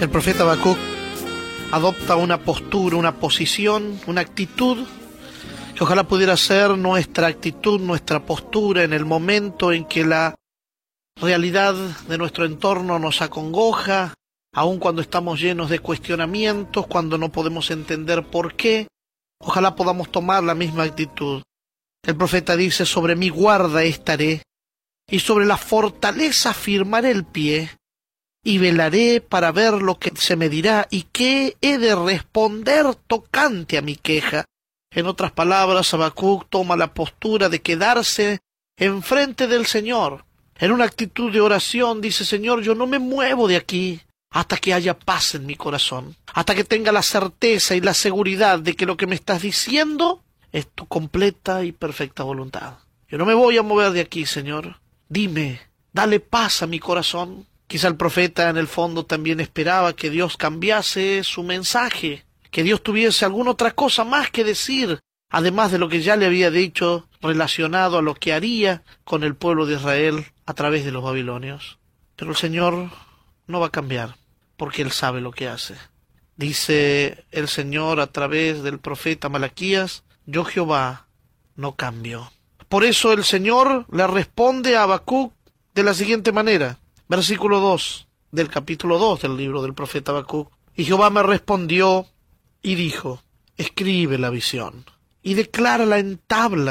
El profeta Habacuc adopta una postura, una posición, una actitud que ojalá pudiera ser nuestra actitud, nuestra postura en el momento en que la realidad de nuestro entorno nos acongoja, aun cuando estamos llenos de cuestionamientos, cuando no podemos entender por qué. Ojalá podamos tomar la misma actitud. El profeta dice: sobre mi guarda estaré, y sobre la fortaleza firmaré el pie, y velaré para ver lo que se me dirá, y qué he de responder tocante a mi queja. En otras palabras, Habacuc toma la postura de quedarse enfrente del Señor. En una actitud de oración dice: Señor, yo no me muevo de aquí hasta que haya paz en mi corazón, hasta que tenga la certeza y la seguridad de que lo que me estás diciendo es tu completa y perfecta voluntad. Yo no me voy a mover de aquí, Señor. Dime, dale paz a mi corazón. Quizá el profeta en el fondo también esperaba que Dios cambiase su mensaje, que Dios tuviese alguna otra cosa más que decir, además de lo que ya le había dicho relacionado a lo que haría con el pueblo de Israel a través de los babilonios. Pero el Señor no va a cambiar, porque Él sabe lo que hace. Dice el Señor a través del profeta Malaquías: yo Jehová no cambio. Por eso el Señor le responde a Habacuc de la siguiente manera. Versículo 2 del capítulo 2 del libro del profeta Habacuc. Y Jehová me respondió y dijo: escribe la visión y declárala en tablas